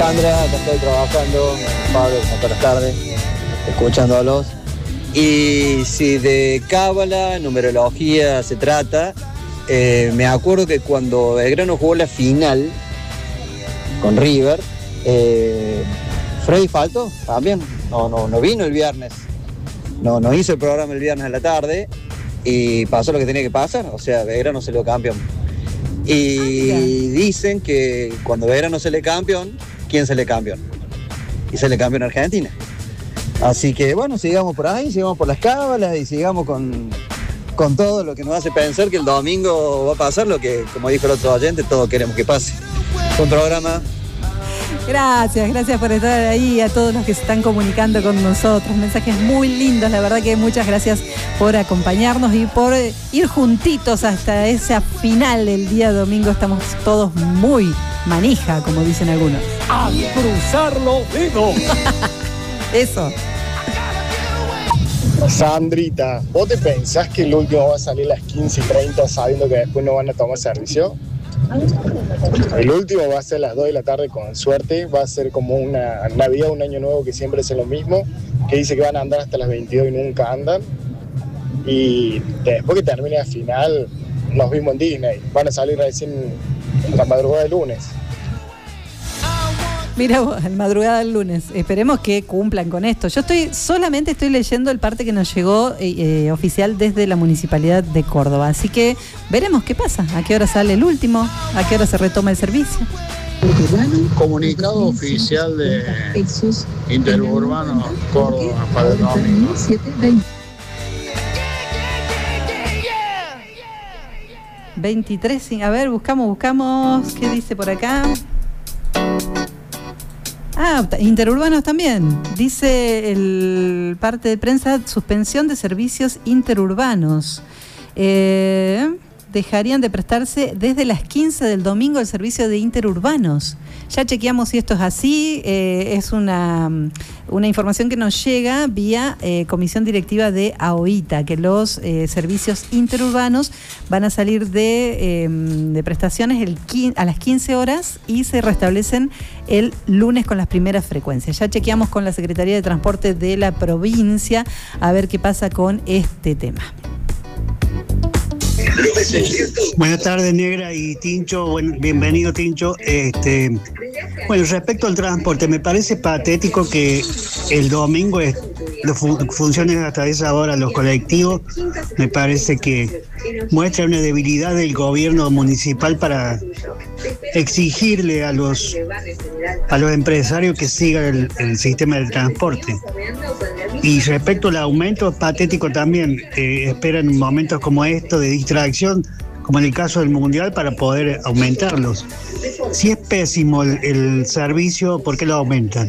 Sandra, acá estoy trabajando, Pablo, buenas tardes, escuchándolos. Y si de cábala, numerología se trata, me acuerdo que cuando Belgrano jugó la final con River, Freddy faltó también, no vino el viernes, no hizo el programa el viernes a la tarde y pasó lo que tenía que pasar, o sea, Belgrano salió campeón. Y dicen que cuando Belgrano sale campeón, ¿quién sale campeón? Y sale campeón Argentina. Así que bueno, sigamos por ahí, sigamos por las cábalas y sigamos con todo lo que nos hace pensar que el domingo va a pasar lo que, como dijo el otro oyente, todos queremos que pase. Buen programa. Gracias por estar ahí, a todos los que se están comunicando con nosotros, mensajes muy lindos, la verdad que muchas gracias por acompañarnos y por ir juntitos hasta esa final el día domingo. Estamos todos muy manija, como dicen algunos. ¡A cruzar los dedos! Eso. Sandrita, ¿vos te pensás que el último va a salir a las 15:30 sabiendo que después no van a tomar servicio? El último va a ser a las 2 de la tarde con suerte, va a ser como una Navidad, un año nuevo que siempre es lo mismo, que dice que van a andar hasta las 22 y nunca andan. Y después que termine la final, nos vimos en Disney, van a salir recién a la madrugada del lunes. Mira vos, en madrugada del lunes. Esperemos que cumplan con esto. Yo solamente estoy leyendo el parte que nos llegó oficial desde la Municipalidad de Córdoba. Así que veremos qué pasa. ¿A qué hora sale el último? ¿A qué hora se retoma el servicio? Comunicado oficial de Interurbano Córdoba para el domingo. 23, a ver, buscamos. ¿Qué dice por acá? Interurbanos también. Dice el parte de prensa, suspensión de servicios interurbanos. Dejarían de prestarse desde las 15 del domingo el servicio de interurbanos. Ya chequeamos si esto es así. Es una información que nos llega vía comisión directiva de AOITA, que los servicios interurbanos van a salir de prestaciones a las 15 horas y se restablecen el lunes con las primeras frecuencias. Ya chequeamos con la Secretaría de Transporte de la provincia a ver qué pasa con este tema. Buenas tardes, Negra y Tincho. Bienvenido, Tincho. Bueno, respecto al transporte, me parece patético que el domingo funcionen hasta esa hora los colectivos. Me parece que muestra una debilidad del gobierno municipal para exigirle a los empresarios que sigan el sistema del transporte. Y respecto al aumento, patético también. Esperan momentos como estos de distracción, como en el caso del Mundial, para poder aumentarlos. Si es pésimo el servicio, ¿por qué lo aumentan?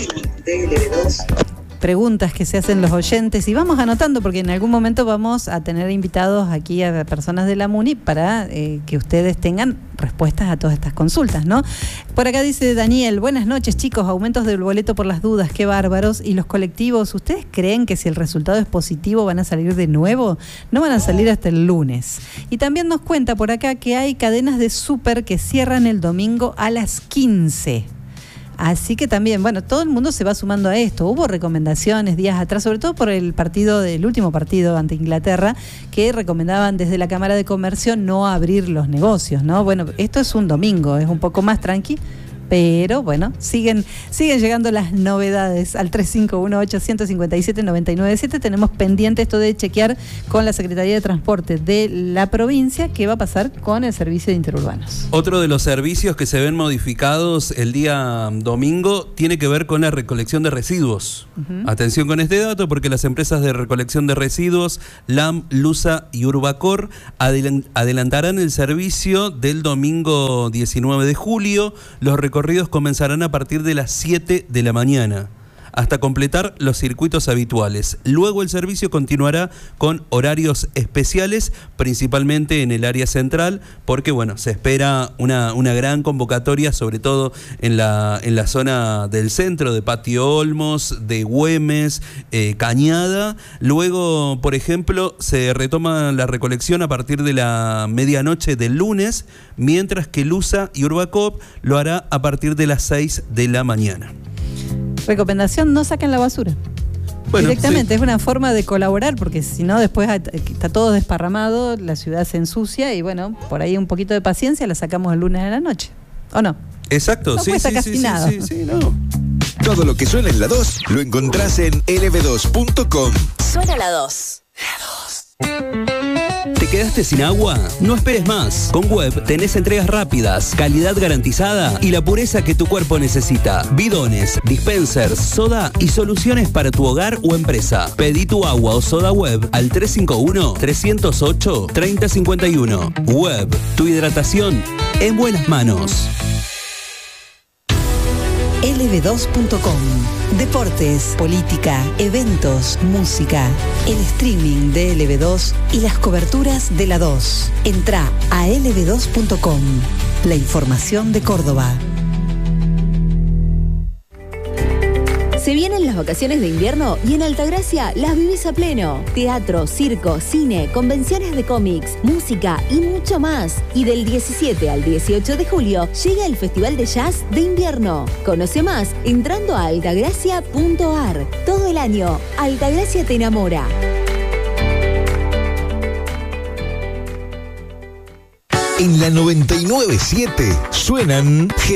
Preguntas que se hacen los oyentes y vamos anotando porque en algún momento vamos a tener invitados aquí a personas de la MUNI para que ustedes tengan respuestas a todas estas consultas, ¿no? Por acá dice Daniel, buenas noches chicos, aumentos del boleto por las dudas, qué bárbaros. ¿Y los colectivos, ustedes creen que si el resultado es positivo van a salir de nuevo? No van a salir hasta el lunes. Y también nos cuenta por acá que hay cadenas de súper que cierran el domingo a las 15. Así que también, bueno, todo el mundo se va sumando a esto. Hubo recomendaciones días atrás, sobre todo por el último partido ante Inglaterra, que recomendaban desde la Cámara de Comercio no abrir los negocios, ¿no? Bueno, esto es un domingo, es un poco más tranqui, pero bueno, siguen llegando las novedades al 3518-157-997. Tenemos pendiente esto de chequear con la Secretaría de Transporte de la provincia qué va a pasar con el servicio de interurbanos. Otro de los servicios que se ven modificados el día domingo tiene que ver con la recolección de residuos. Atención con este dato porque las empresas de recolección de residuos, LAM, LUSA y Urbacor, adelantarán el servicio del domingo 19 de julio. Los recorridos comenzarán a partir de las 7 de la mañana. hasta completar los circuitos habituales. Luego el servicio continuará con horarios especiales, principalmente en el área central, porque bueno, se espera una gran convocatoria, sobre todo en la zona del centro, de Patio Olmos, de Güemes, Cañada. Luego, por ejemplo, se retoma la recolección a partir de la medianoche del lunes, mientras que LUSA y Urbacoop lo hará a partir de las 6 de la mañana. Recomendación: no saquen la basura. Bueno, directamente, sí. Es una forma de colaborar, porque si no después está todo desparramado, la ciudad se ensucia y bueno, por ahí un poquito de paciencia, la sacamos el lunes a la noche, ¿o no? Exacto, no sí, cuesta casi nada. Sí, no. Todo lo que suena en la 2 lo encontrás en lb2.com. Suena la 2. ¿Te quedaste sin agua? No esperes más. Con Web tenés entregas rápidas, calidad garantizada y la pureza que tu cuerpo necesita. Bidones, dispensers, soda y soluciones para tu hogar o empresa. Pedí tu agua o soda Web al 351-308-3051. Web, tu hidratación en buenas manos. lb2.com. Deportes, política, eventos, música, el streaming de LB2 y las coberturas de la 2. Entrá a lb2.com. La información de Córdoba. Se vienen las vacaciones de invierno y en Altagracia las vivís a pleno. Teatro, circo, cine, convenciones de cómics, música y mucho más. Y del 17 al 18 de julio llega el Festival de Jazz de Invierno. Conoce más entrando a altagracia.ar. Todo el año, Altagracia te enamora. En la 99.7 suenan